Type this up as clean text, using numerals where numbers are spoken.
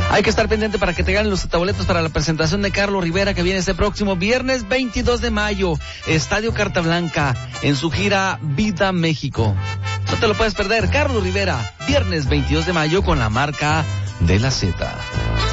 Hay que estar pendiente para que te ganen los boletos para la presentación de Carlos Rivera, que viene este próximo viernes 22 de mayo, Estadio Carta Blanca, en su gira Vida México. No te lo puedes perder, Carlos Rivera, viernes 22 de mayo con la marca de la Z.